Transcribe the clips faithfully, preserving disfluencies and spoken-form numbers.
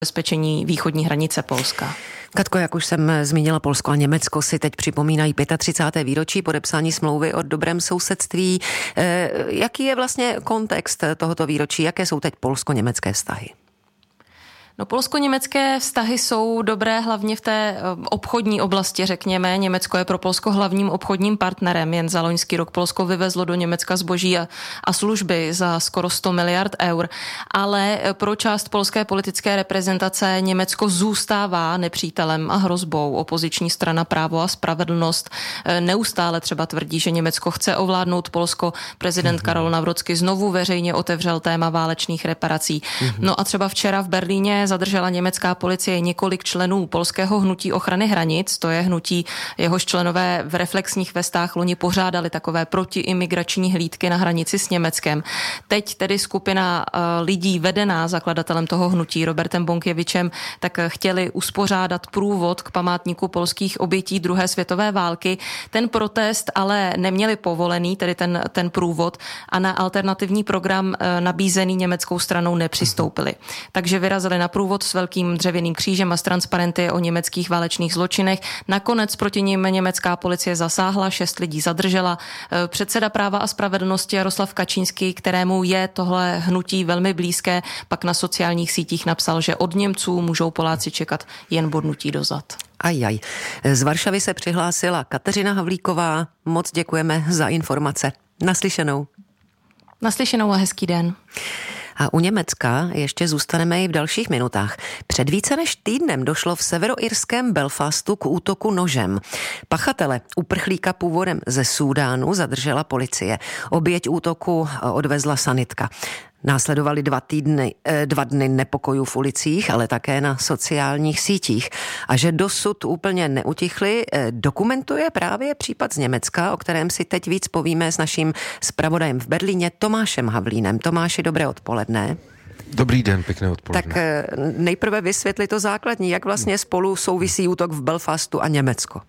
zabezpečení východní hranice Polska. Katko, jak už jsem zmínila, Polsko a Německo si teď připomínají třicáté páté výročí podepsání smlouvy o dobrém sousedství. Jaký je vlastně kontext tohoto výročí? Jaké jsou teď polsko-německé vztahy? No, polsko-německé vztahy jsou dobré hlavně v té obchodní oblasti, řekněme. Německo je pro Polsko hlavním obchodním partnerem. Jen za loňský rok Polsko vyvezlo do Německa zboží a, a služby za skoro sto miliard eur. Ale pro část polské politické reprezentace Německo zůstává nepřítelem a hrozbou. Opoziční strana Právo a spravedlnost neustále třeba tvrdí, že Německo chce ovládnout Polsko. Prezident mm-hmm. Karol Nawrocki znovu veřejně otevřel téma válečných reparací. Mm-hmm. No a třeba včera v Berlíně zadržela německá policie několik členů polského hnutí ochrany hranic. To je hnutí, jehož členové v reflexních vestách loni pořádali takové protiimigrační hlídky na hranici s Německem. Teď tedy skupina uh, lidí vedená zakladatelem toho hnutí Robertem Bąkiewiczem tak chtěli uspořádat průvod k památníku polských obětí druhé světové války. Ten protest ale neměli povolený, tedy ten, ten průvod, a na alternativní program uh, nabízený německou stranou nepřistoupili. Takže vyrazili na průvod s velkým dřevěným křížem a s transparenty o německých válečných zločinech. Nakonec proti nim německá policie zasáhla, šest lidí zadržela. Předseda Práva a spravedlnosti Jaroslav Kačínský, kterému je tohle hnutí velmi blízké, pak na sociálních sítích napsal, že od Němců můžou Poláci čekat jen bodnutí dozad. Ajaj. Z Varšavy se přihlásila Kateřina Havlíková. Moc děkujeme za informace. Naslyšenou. Naslyšenou a hezký den. A u Německa ještě zůstaneme i v dalších minutách. Před více než týdnem došlo v severoirském Belfastu k útoku nožem. Pachatele, uprchlíka původem ze Súdánu, zadržela policie. Oběť útoku odvezla sanitka. Následovaly dva týdny, dva dny nepokojů v ulicích, ale také na sociálních sítích. A že dosud úplně neutichly, dokumentuje právě případ z Německa, o kterém si teď víc povíme s naším zpravodajem v Berlíně Tomášem Havlínem. Tomáši, dobré odpoledne. Dobrý den, pěkné odpoledne. Tak nejprve vysvětli to základní, jak vlastně spolu souvisí útok v Belfastu a Německo.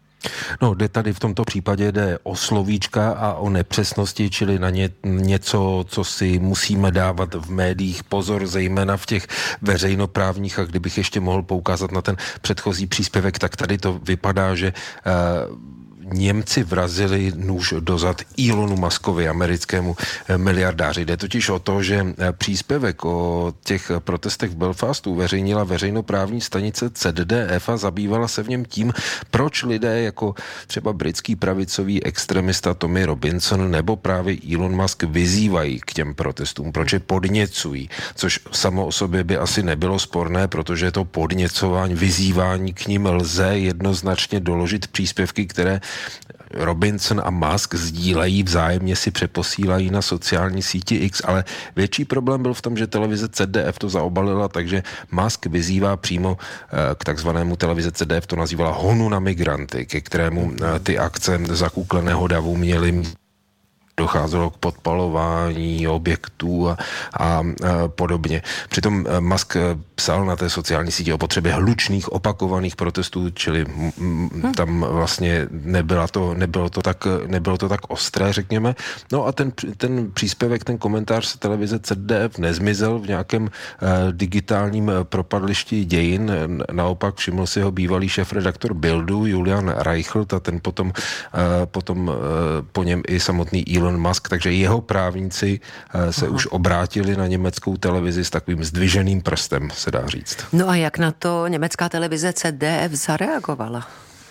No, jde tady v tomto případě jde o slovíčka a o nepřesnosti, čili na ně, něco, co si musíme dávat v médiích pozor, zejména v těch veřejnoprávních, a kdybych ještě mohl poukázat na ten předchozí příspěvek, tak tady to vypadá, že uh, Němci vrazili nůž do zad Elonu Muskovi, americkému miliardáři. Jde totiž o to, že příspěvek o těch protestech v Belfastu veřejnila veřejnoprávní stanice C D D F a zabývala se v něm tím, proč lidé jako třeba britský pravicový extremista Tommy Robinson nebo právě Elon Musk vyzývají k těm protestům, proč je podněcují, což samo o sobě by asi nebylo sporné, protože to podněcování, vyzývání k nim lze jednoznačně doložit příspěvky, které Robinson a Musk sdílejí, vzájemně si přeposílají na sociální síti X, ale větší problém byl v tom, že televize C D F to zaobalila, takže Musk vyzývá přímo k takzvanému televize C D F, to nazývala honu na migranty, ke kterému ty akce zakukleného davu měly. Docházelo k podpalování objektů a, a, a podobně. Přitom Musk psal na té sociální síti o potřebě hlučných opakovaných protestů, čili m, tam vlastně nebyla to, nebylo, to tak, nebylo to tak ostré, řekněme. No a ten, ten příspěvek, ten komentář z televize C D F nezmizel v nějakém uh, digitálním propadlišti dějin. Naopak všiml si ho bývalý šéfredaktor Bildu Julian Reichelt a ten potom, uh, potom uh, po něm i samotný Elon Musk, takže jeho právníci se Aha. už obrátili na německou televizi s takovým zdviženým prstem, se dá říct. No a jak na to německá televize C D F zareagovala?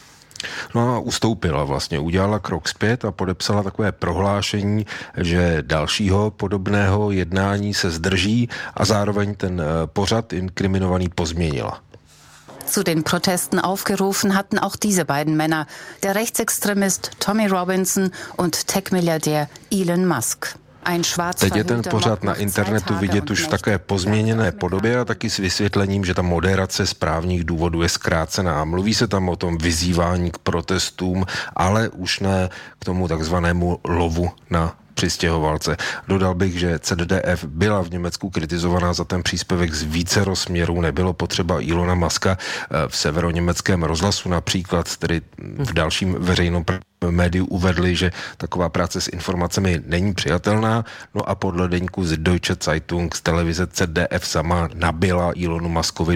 No a ustoupila vlastně, udělala krok zpět a podepsala takové prohlášení, že dalšího podobného jednání se zdrží a zároveň ten pořad inkriminovaný pozměnila. Zu den Protesten aufgerufen hatten auch diese beiden Männer, der Rechtsextremist Tommy Robinson und Tech-Milliardär Elon Musk. Teď je ten pořad na internetu vidět už v také pozměněné podobě a taky s vysvětlením, že ta moderace z právních důvodů je zkrácená. Mluví se tam o tom vyzývání k protestům, ale už ne k tomu takzvanému lovu na přistěhovalce. Dodal bych, že C D D F byla v Německu kritizovaná za ten příspěvek z vícero směrů. Nebylo potřeba Elona Muska v severoněmeckém rozhlasu například, tedy v dalším veřejnom médiu uvedli, že taková práce s informacemi není přijatelná. No a podle deníku z Deutsche Zeitung z televize C D F sama nabila Elonu Muskovi